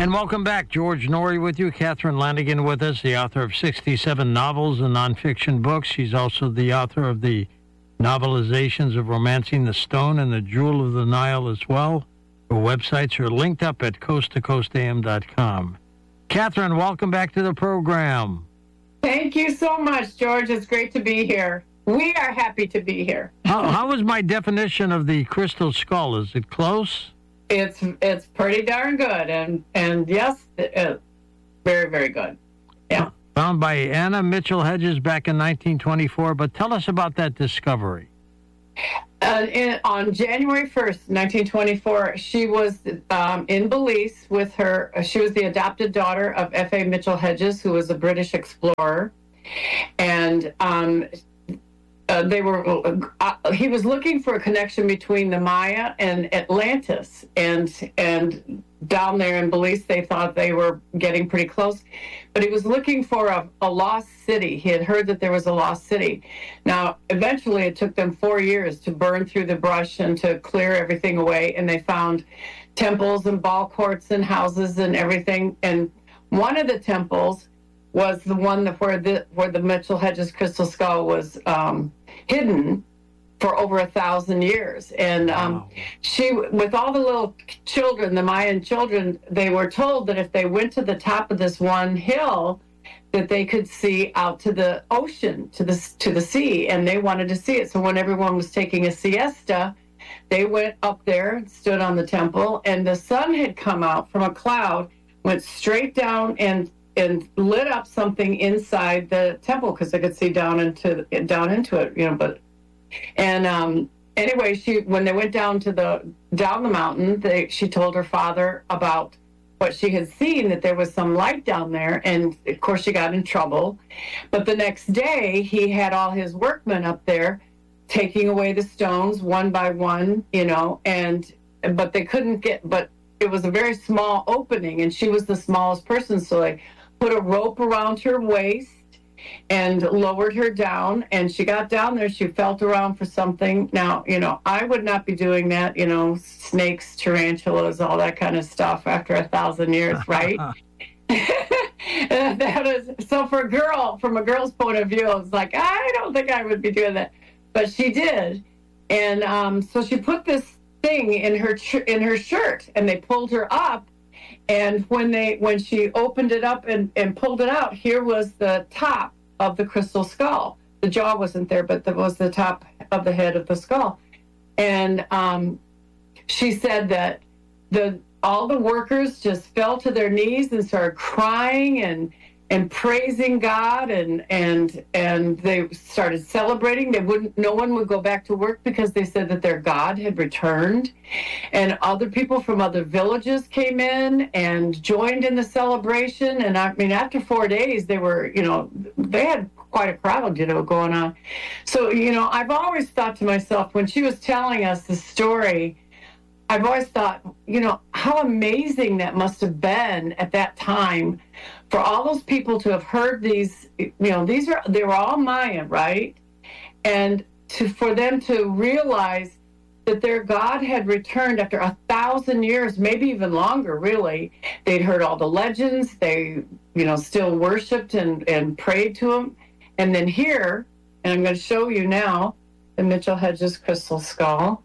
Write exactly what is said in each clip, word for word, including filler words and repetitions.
And welcome back. George Noory with you. Catherine Lanigan with us, the author of sixty-seven novels and nonfiction books. She's also the author of the novelizations of Romancing the Stone and The Jewel of the Nile as well. Her websites are linked up at coast to coast a m dot com. Catherine, welcome back to the program. Thank you so much, George. It's great to be here. We are happy to be here. how, how was my definition of the crystal skull? Is it close? It's it's pretty darn good, and and yes, uh, very very good. Yeah. Found by Anna Mitchell Hedges back in nineteen twenty-four. But tell us about that discovery. Uh, in, on January first, nineteen twenty-four, she was um, in Belize with her. She was the adopted daughter of F A Mitchell Hedges, who was a British explorer, and um, Uh, they were. Uh, he was looking for a connection between the Maya and Atlantis, and and down there in Belize, they thought they were getting pretty close, but he was looking for a, a lost city. He had heard that there was a lost city. Now, eventually, it took them four years to burn through the brush and to clear everything away, and they found temples and ball courts and houses and everything. And one of the temples was the one that where the where the Mitchell Hedges crystal skull was um, hidden for over a thousand years. And um, wow. she, with all the little children, the Mayan children, they were told that if they went to the top of this one hill, that they could see out to the ocean, to the to the sea, and they wanted to see it. So when everyone was taking a siesta, they went up there, stood on the temple, and the sun had come out from a cloud, went straight down and and lit up something inside the temple because they could see down into down into it, you know. But and um, anyway, she when they went down to the down the mountain, they, she told her father about what she had seen, that there was some light down there, and of course she got in trouble. But the next day, he had all his workmen up there taking away the stones one by one, you know, and but they couldn't get. But it was a very small opening, and she was the smallest person, so they put a rope around her waist and lowered her down, and she got down there. She felt around for something. Now, you know, I would not be doing that, you know, snakes, tarantulas, all that kind of stuff after a thousand years, right? That is, so for a girl, from a girl's point of view, it's like, I don't think I would be doing that. But she did. And um, so she put this thing in her in her shirt, and they pulled her up. And when they when she opened it up and, and pulled it out, here was the top of the crystal skull. The jaw wasn't there, but there was the top of the head of the skull. And um, she said that the all the workers just fell to their knees and started crying and and praising God, and and and they started celebrating. They wouldn't. No one would go back to work because they said that their God had returned, and other people from other villages came in and joined in the celebration. And I mean, after four days, they were, you know, they had quite a crowd, you know, going on. So, you know, I've always thought to myself when she was telling us the story, I've always thought, you know, how amazing that must have been at that time for all those people to have heard these, you know, these are, they were all Maya, right? And to, for them to realize that their God had returned after a thousand years, maybe even longer, really. They'd heard all the legends. They, you know, still worshiped and, and prayed to him. And then here, and I'm going to show you now, the Mitchell Hedges crystal skull.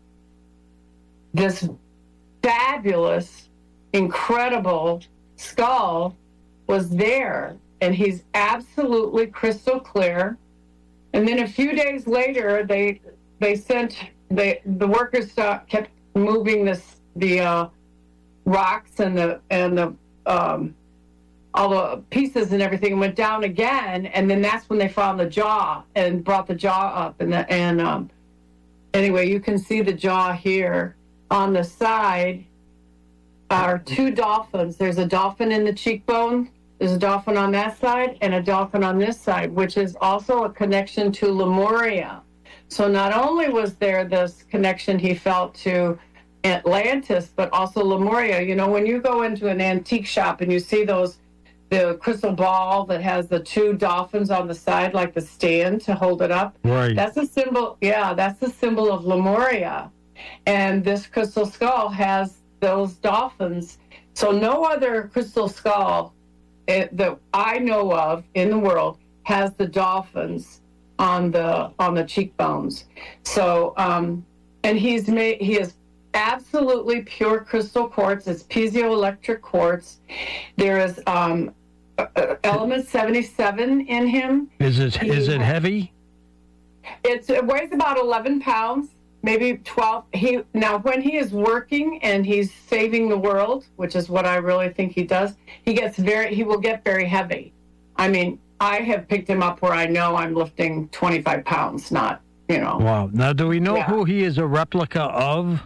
This fabulous, incredible skull was there, and he's absolutely crystal clear. And then a few days later, they they sent they the workers stopped, kept moving this the uh, rocks and the and the um, all the pieces and everything, and went down again. And then that's when they found the jaw and brought the jaw up. And the, and um, anyway, you can see the jaw here. On the side are two dolphins. There's a dolphin in the cheekbone. There's a dolphin on that side and a dolphin on this side, which is also a connection to Lemuria. So not only was there this connection he felt to Atlantis, but also Lemuria. You know, when you go into an antique shop and you see those, the crystal ball that has the two dolphins on the side, like the stand to hold it up. Right. That's a symbol. Yeah, that's the symbol of Lemuria. And this crystal skull has those dolphins. So no other crystal skull uh, that I know of in the world has the dolphins on the on the cheekbones. So um, and he's made he is absolutely pure crystal quartz. It's piezoelectric quartz. There is um, uh, element seventy-seven in him. Is it he, is it heavy? It's, it weighs about eleven pounds, maybe twelve. He now when he is working and he's saving the world, which is what I really think he does. He gets very he will get very heavy. I mean, I have picked him up where I know I'm lifting twenty-five pounds, not you know. Wow. Now, do we know yeah. who he is a replica of?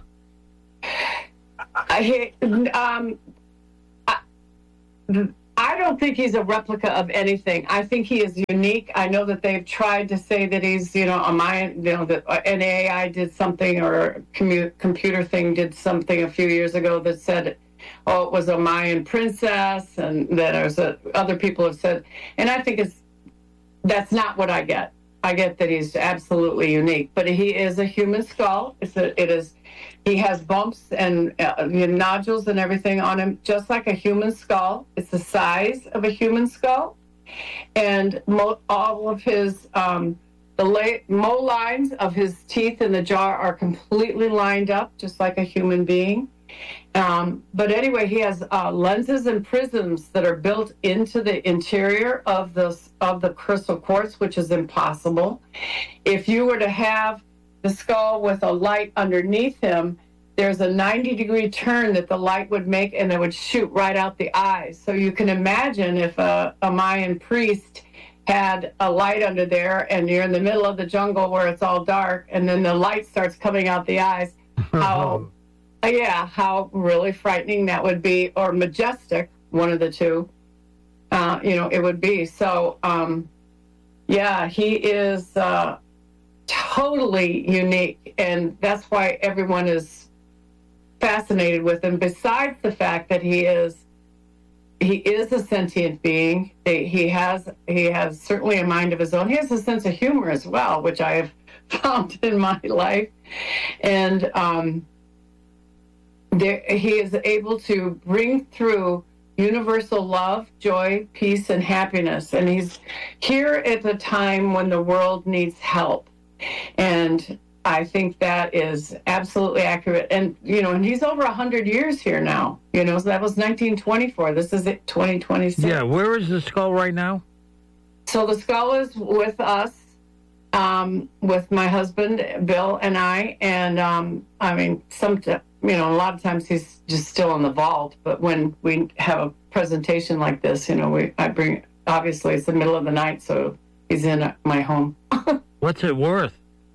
I, um, I, I don't think he's a replica of anything. I think he is unique. I know that they've tried to say that he's, you know, a Mayan, you know, that an A I did something or a commu- computer thing did something a few years ago that said, oh, it was a Mayan princess, and that there's a, other people have said, and I think it's that's not what I get. I get that he's absolutely unique, but he is a human skull. It's a, it is. He has bumps and uh, nodules and everything on him, just like a human skull. It's the size of a human skull. And mo- all of his, um, the la- molines of his teeth in the jaw are completely lined up, just like a human being. Um, but anyway, he has uh, lenses and prisms that are built into the interior of the, of the crystal quartz, which is impossible. If you were to have the skull with a light underneath him, there's a ninety degree turn that the light would make, and it would shoot right out the eyes. So you can imagine if a, a Mayan priest had a light under there and you're in the middle of the jungle where it's all dark, and then the light starts coming out the eyes, how, yeah, how really frightening that would be, or majestic, one of the two, uh, you know, it would be. So, um, yeah, he is... Uh, totally unique, and that's why everyone is fascinated with him, besides the fact that he is he is a sentient being. He has he has certainly a mind of his own. He has a sense of humor as well, which I have found in my life, and um, there, he is able to bring through universal love, joy, peace, and happiness, and he's here at a time when the world needs help. And I think that is absolutely accurate. And, you know, and he's over one hundred years here now. You know, so that was nineteen twenty-four. This is it, twenty twenty-six. Yeah, where is the skull right now? So the skull is with us, um, with my husband, Bill, and I. And, um, I mean, some, you know, a lot of times he's just still in the vault. But when we have a presentation like this, you know, we I bring, obviously it's the middle of the night, so he's in my home. What's it worth?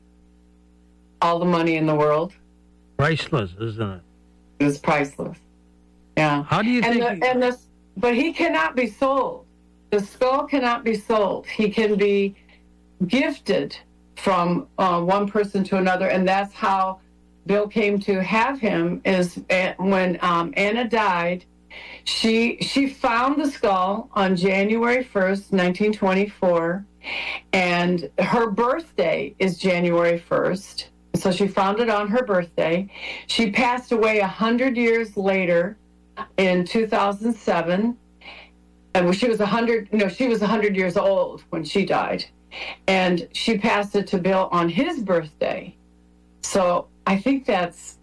All the money in the world. Priceless, isn't it? It's priceless. Yeah. How do you and think? The, he... and this, but he cannot be sold. The skull cannot be sold. He can be gifted from uh, one person to another, and that's how Bill came to have him. Is when um, Anna died. She she found the skull on January first, nineteen twenty-four. And her birthday is January first. So she found it on her birthday. She passed away one hundred years later in two thousand seven. And she was one hundred, no, she was one hundred years old when she died. And she passed it to Bill on his birthday. So I think that's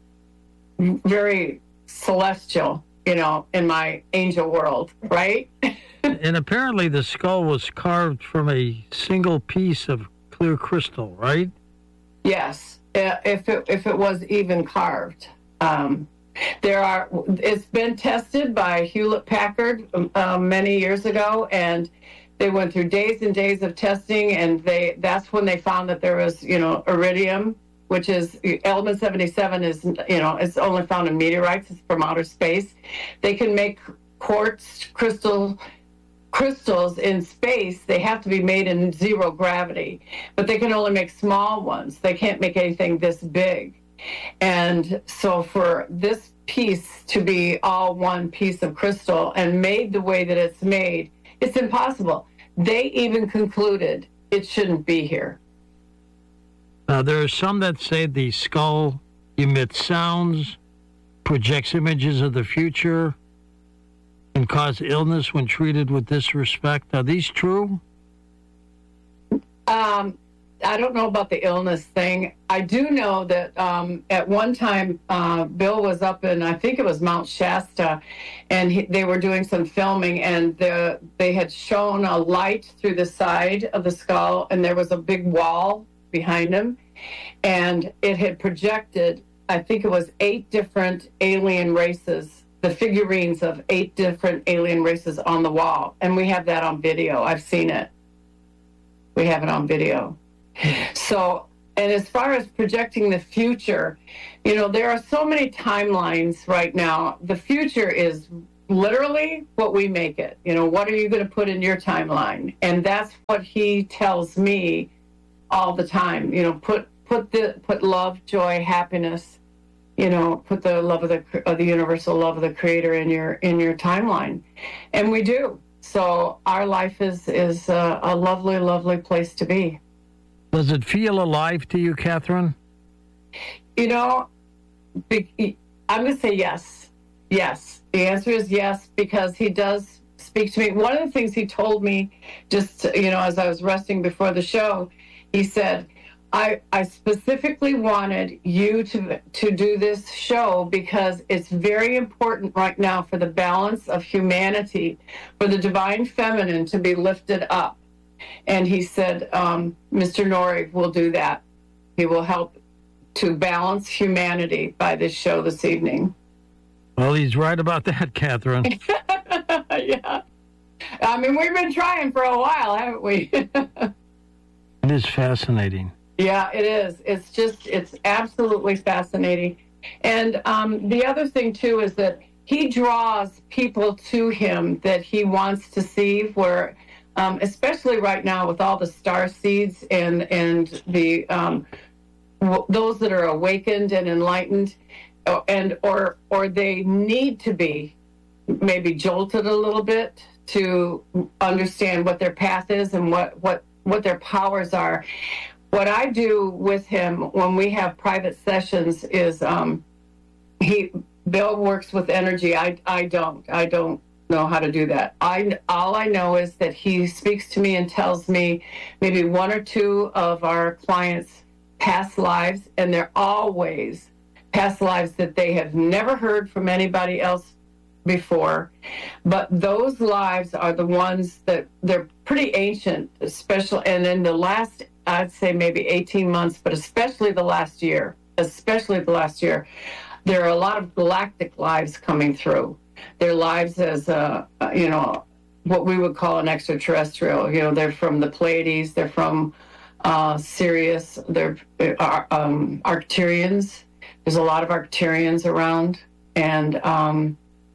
very celestial, you know, in my angel world, right? And apparently the skull was carved from a single piece of clear crystal, right? Yes, if it, if it was even carved. Um, there are. It's been tested by Hewlett-Packard uh, many years ago, and they went through days and days of testing, and they that's when they found that there was, you know, iridium, which is element seventy-seven is, you know, it's only found in meteorites. It's from outer space. They can make quartz crystal crystals in space. They have to be made in zero gravity, but they can only make small ones. They can't make anything this big. And so for this piece to be all one piece of crystal and made the way that it's made, it's impossible. They even concluded it shouldn't be here. Now, there are some that say the skull emits sounds, projects images of the future and cause illness when treated with disrespect. Are these true? Um, I don't know about the illness thing. I do know that um, at one time, uh, Bill was up in, I think it was Mount Shasta, and he, they were doing some filming, and the, they had shown a light through the side of the skull, and there was a big wall behind him, and it had projected, I think it was eight different alien races, the figurines of eight different alien races on the wall. And we have that on video. I've seen it. We have it on video. So, and as far as projecting the future, you know, there are so many timelines right now. The future is literally what we make it. You know, what are you going to put in your timeline? And that's what he tells me all the time. You know, put put the put love, joy, happiness. You know, put the love of the of the universal love of the Creator in your in your timeline, and we do. So our life is is a, a lovely, lovely place to be. Does it feel alive to you, Catherine? You know, be, I'm going to say yes. Yes. The answer is yes, because he does speak to me. One of the things he told me, just, you know, as I was resting before the show, he said, I, I specifically wanted you to to do this show because it's very important right now for the balance of humanity, for the divine feminine to be lifted up. And he said, um, Mister Norrie will do that. He will help to balance humanity by this show this evening. Well, he's right about that, Catherine. Yeah. I mean, we've been trying for a while, haven't we? It is fascinating. Yeah, it is. It's just, it's absolutely fascinating. And um, the other thing, too, is that he draws people to him that he wants to see, where, um, especially right now with all the star seeds and, and the um, w- those that are awakened and enlightened, and or or they need to be maybe jolted a little bit to understand what their path is and what, what, what their powers are. What I do with him when we have private sessions is um, he Bill works with energy. I I don't. I don't know how to do that. I all I know is that he speaks to me and tells me maybe one or two of our clients' past lives, and they're always past lives that they have never heard from anybody else before. But those lives are the ones that they're pretty ancient, special, and in the last, I'd say maybe eighteen months, but especially the last year, especially the last year, there are a lot of galactic lives coming through. Their lives as, uh, you know, what we would call an extraterrestrial. You know, they're from the Pleiades, they're from uh, Sirius, they're uh, um, Arcturians. There's a lot of Arcturians around, and um,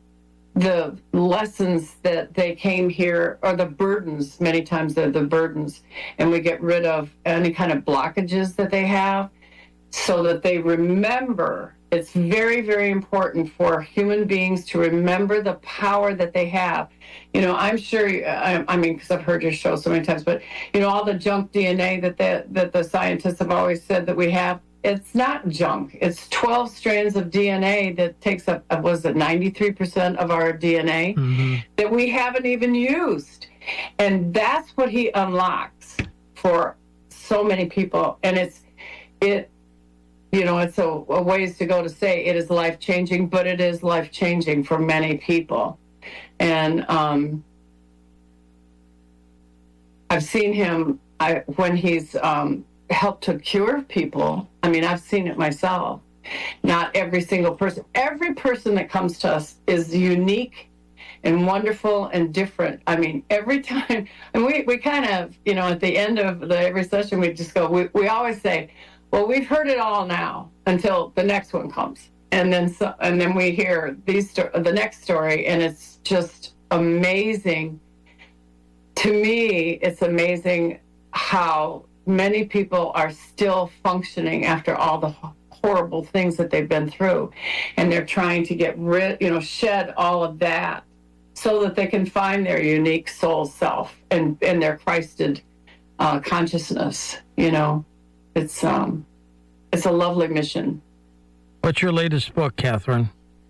the lessons that they came here are the burdens. Many times they're the burdens, and we get rid of any kind of blockages that they have so that they remember. It's very, very important for human beings to remember the power that they have. You know, I'm sure, I, I mean, because I've heard your show so many times, but, you know, all the junk D N A that the, that the scientists have always said that we have, it's not junk. It's twelve strands of D N A that takes up, was it ninety-three percent of our D N A mm-hmm. that we haven't even used. And that's what he unlocks for so many people. And it's, it, you know, it's a, a ways to go to say it is life-changing, but it is life-changing for many people. And um, I've seen him I, when he's um, helped to cure people. I mean, I've seen it myself. Not every single person. Every person that comes to us is unique and wonderful and different. I mean, every time, and we, we kind of, you know, at the end of the, every session, we just go, we, we always say, well, we've heard it all now until the next one comes. And then so, and then we hear these sto- the next story, and it's just amazing. To me, it's amazing how many people are still functioning after all the horrible things that they've been through. And they're trying to get rid, you know, shed all of that so that they can find their unique soul self and, and their Christed uh, consciousness, you know. It's um, it's a lovely mission. What's your latest book, Catherine?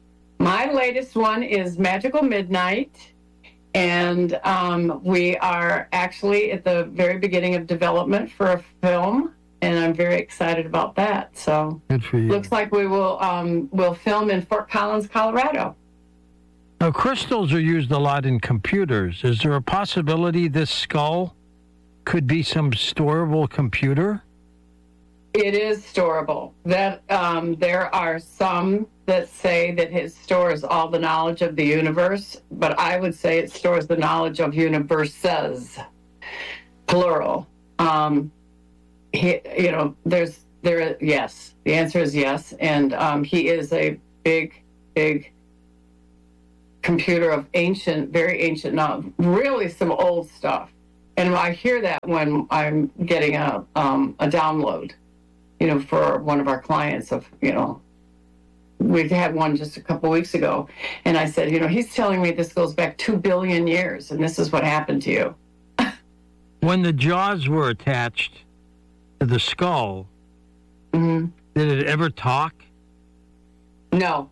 My latest one is Magical Midnight, and um, we are actually at the very beginning of development for a film, and I'm very excited about that. So, good for you. Looks like we will um, will film in Fort Collins, Colorado. Now, crystals are used a lot in computers. Is there a possibility this skull could be some storable computer? It is storable. That um, there are some that say that it stores all the knowledge of the universe, but I would say it stores the knowledge of universes, plural. Um, he, you know, there's there. Yes, the answer is yes, and um, he is a big, big computer of ancient, very ancient, not really some old stuff. And I hear that when I'm getting a um, a download, you know, for one of our clients of, you know, we had one just a couple weeks ago, and I said, you know, he's telling me this goes back two billion years, and this is what happened to you. When the jaws were attached to the skull, mm-hmm. did it ever talk? No.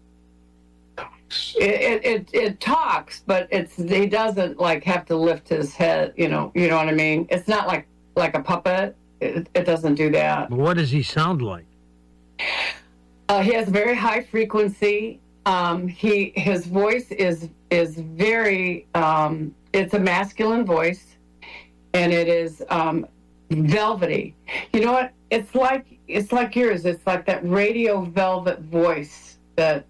It, it it it talks, but it's he doesn't like have to lift his head. You know, you know what I mean. It's not like like a puppet. It, it doesn't do that. What does he sound like? Uh, he has very high frequency. Um, he his voice is is very. Um, it's a masculine voice, and it is um, velvety. You know what? It's like it's like yours. It's like that radio velvet voice that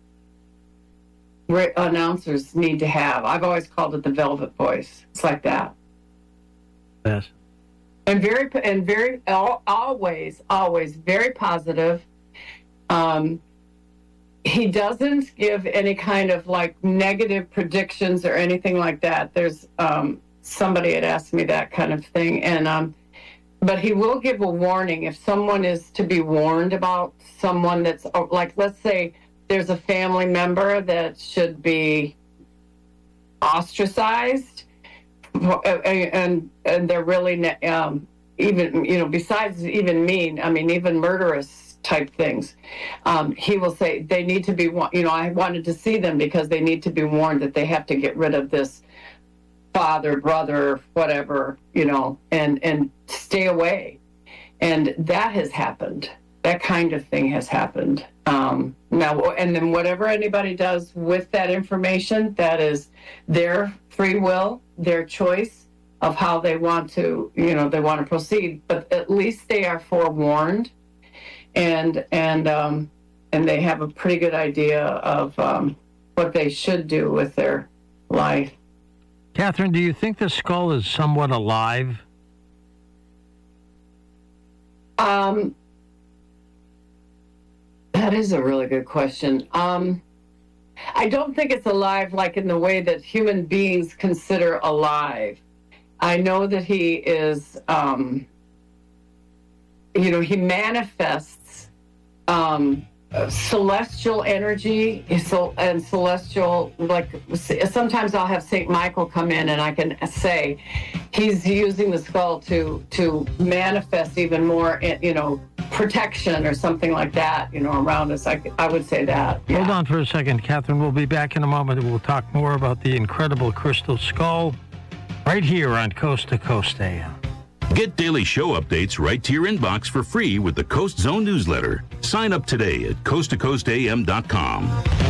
announcers need to have. I've always called it the velvet voice. It's like that. Yes. And very, and very, always, always very positive. Um, he doesn't give any kind of like negative predictions or anything like that. There's um, somebody had asked me that kind of thing, and um, but he will give a warning if someone is to be warned about someone that's like, let's say, there's a family member that should be ostracized, and and they're really um, even, you know, besides even mean, I mean, even murderous type things. Um, he will say they need to be, you know, I wanted to see them because they need to be warned that they have to get rid of this father, brother, whatever, you know, and and stay away. And that has happened. That kind of thing has happened. Um, now, and then whatever anybody does with that information, that is their free will, their choice of how they want to, you know, they want to proceed. But at least they are forewarned, and and um, and they have a pretty good idea of um, what they should do with their life. Catherine, do you think the skull is somewhat alive? Um. That is a really good question. Um, I don't think it's alive like in the way that human beings consider alive. I know that he is, um, you know, he manifests um, celestial energy and celestial, like sometimes I'll have Saint Michael come in and I can say he's using the skull to to manifest even more, you know, protection or something like that, you know, around us. I, I would say that. Yeah. Hold on for a second, Catherine. We'll be back in a moment. We'll talk more about the incredible crystal skull right here on Coast to Coast A M. Get daily show updates right to your inbox for free with the Coast Zone newsletter. Sign up today at coast to coast a m dot com.